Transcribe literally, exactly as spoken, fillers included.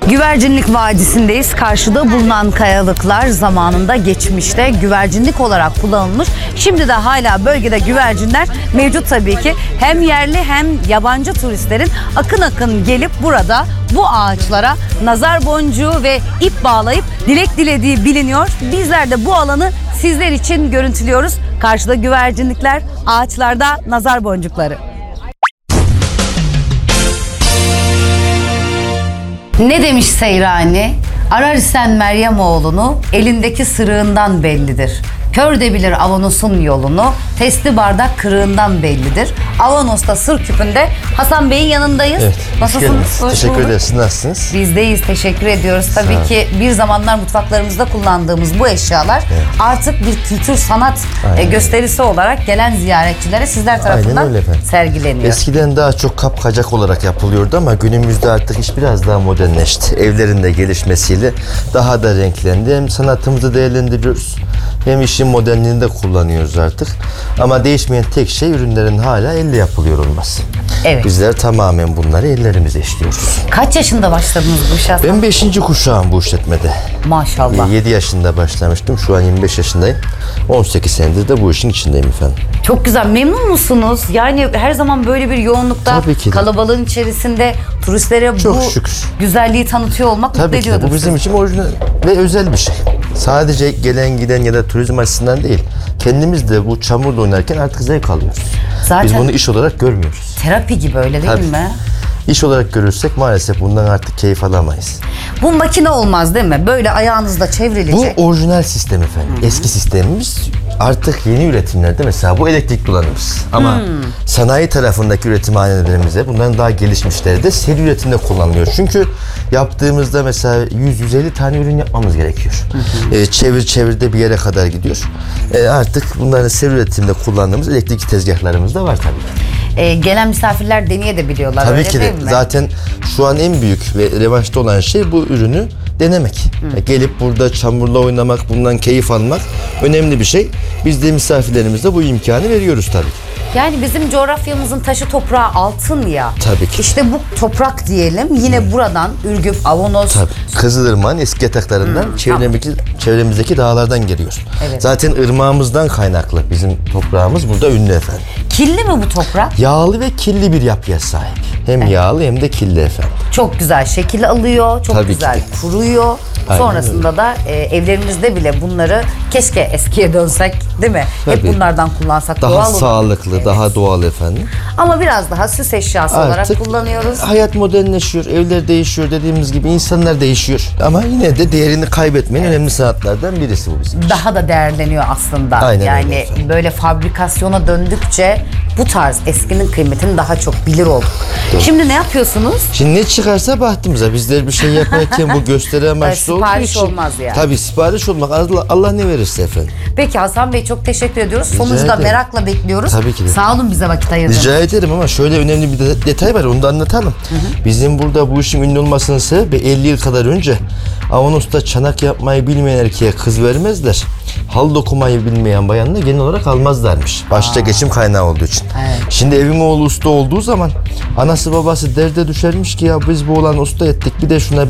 Güvercinlik Vadisi'ndeyiz. Karşıda bulunan kayalıklar zamanında geçmişte güvercinlik olarak kullanılmış. Şimdi de hala bölgede güvercinler mevcut tabii ki. Hem yerli hem yabancı turistlerin akın akın gelip burada bu ağaçlara nazar boncuğu ve ip bağlayıp dilek dilediği biliniyor. Bizler de bu alanı sizler için görüntülüyoruz. Karşıda güvercinlikler, ağaçlarda nazar boncukları. Ne demiş Seyrani? Arar isen Meryem oğlunu, elindeki sırığından bellidir. Kör de bilir Avanos'un yolunu, testi bardak kırığından bellidir. Avanos'ta sır küpünde Hasan Bey'in yanındayız. Evet, nasılsınız? Hoş teşekkür bulduk. ederiz. Nasılsınız? Bizdeyiz, teşekkür ediyoruz. Tabii ki bir zamanlar mutfaklarımızda kullandığımız bu eşyalar evet. artık bir kültür sanat Aynen. gösterisi olarak gelen ziyaretçilere sizler tarafından sergileniyor. Eskiden daha çok kapkacak olarak yapılıyordu ama günümüzde artık iş biraz daha modernleşti. Evlerin de gelişmesiyle daha da renklendi. Hem sanatımızı değerlendiriyoruz hem işin modernliğini de kullanıyoruz artık. Ama değişmeyen tek şey ürünlerin hala elle yapılıyor olması. Evet. Bizler tamamen bunları ellerimizle işliyoruz. Kaç yaşında başladınız bu işe? Ben beşinci kuşağım bu işletmede. Maşallah. yedi yaşında başlamıştım. Şu an yirmi beş yaşındayım. on sekiz senedir de bu işin içindeyim efendim. Çok güzel. Memnun musunuz? Yani her zaman böyle bir yoğunlukta, kalabalığın içerisinde turistlere Çok bu şükür. güzelliği tanıtıyor olmak mutlu Tabii ki de bu bizim sizi. için orijinal ve özel bir şey. Sadece gelen giden ya da turizm açısından değil. Kendimiz de bu çamurda oynarken artık zevk alıyoruz. Zaten biz bunu iş olarak görmüyoruz. Terapi gibi öyle değil Tabii. mi? İş olarak görürsek maalesef bundan artık keyif alamayız. Bu makine olmaz değil mi? Böyle ayağınızda çevrilecek. Bu orijinal sistem efendim. Hı-hı. Eski sistemimiz. Artık yeni üretimlerde mesela bu elektrik kullanımız. Ama hmm. sanayi tarafındaki üretimhanelerimize bunların daha gelişmişleri de seri üretimde kullanılıyor. Çünkü yaptığımızda mesela yüz yüz elli tane ürün yapmamız gerekiyor. Ee, çevir çevirde bir yere kadar gidiyor. Ee, artık bunların seri üretimde kullandığımız elektrik tezgahlarımız da var tabii ki. Ee, gelen misafirler deneyebiliyorlar. Tabii öyle ki de. Değil mi? Zaten şu an en büyük ve revaçta olan şey bu ürünü denemek. Hı. Gelip burada çamurla oynamak, bundan keyif almak önemli bir şey. Biz de misafirlerimize bu imkanı veriyoruz tabii. Yani bizim coğrafyamızın taşı toprağı altın ya. Tabii ki. İşte bu toprak diyelim. Yine hmm. buradan Ürgüp, Avanos. Tabii. Kızılırmak'ın eski yataklarından hmm. çevremizdeki, çevremizdeki dağlardan geliyor. Evet. Zaten ırmağımızdan kaynaklı bizim toprağımız burada ünlü efendim. Kirli mi bu toprak? Yağlı ve kirli bir yapıya sahip. Hem evet. yağlı hem de kirli efendim. Çok güzel şekil alıyor, çok Tabii güzel kuruyor. Aynen Sonrasında öyle. da e, evlerimizde bile bunları keşke eskiye dönsek değil mi? Tabii. Hep bunlardan kullansak daha doğal sağlıklı, evet. daha doğal efendim. Ama biraz daha süs eşyası Artık olarak kullanıyoruz. Hayat modernleşiyor, evler değişiyor dediğimiz gibi insanlar değişiyor. Ama yine de değerini kaybetmeyen evet. önemli sanatlardan birisi bu bizim için. Daha da değerleniyor aslında. Aynen yani öyle böyle fabrikasyona döndükçe bu tarz eskinin kıymetini daha çok bilir olduk. Doğru. Şimdi ne yapıyorsunuz? Şimdi ne çıkarsa bahtımıza. Bizler bir şey yaparken bu gösteri amaçlı olduğu için. Sipariş olmaz yani. Tabii sipariş olmak. Allah, Allah ne verirse efendim. Peki Hasan Bey çok teşekkür ediyoruz. Rica Sonucu da ederim. merakla bekliyoruz. Tabii ki de. Sağ olun bize vakit ayırdınız. Rica ederim ama şöyle önemli bir de, detay var. Onu da anlatalım. Hı hı. Bizim burada bu işin ünlü olmasının sebebi elli yıl kadar önce Avanos'ta çanak yapmayı bilmeyen erkeğe kız vermezler. Hal dokumayı bilmeyen bayanla genel olarak almazlarmış. Başta Aa. geçim kaynağı olduğu için. Evet. Şimdi evin oğlu usta olduğu zaman anası babası derde düşermiş ki ya biz bu oğlanı usta ettik bir de şuna